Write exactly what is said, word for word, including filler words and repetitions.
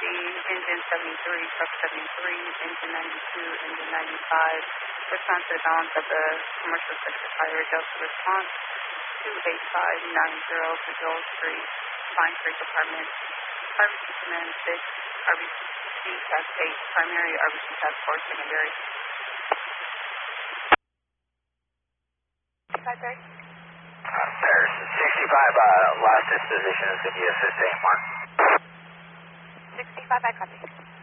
engine seventy-three, truck seventy-three, engine ninety-two, engine ninety-five. Respond to the balance of the commercial sector fire. Delta response two eight five nine zero to Joel Street, Pine Creek Apartment. R B C Command six, R B C Task eight, primary, R B C Task four, secondary. sixty-five, Barry. Uh, Paris sixty-five, uh, last disposition is going to be a fifteen mark. sixty-five, I copy.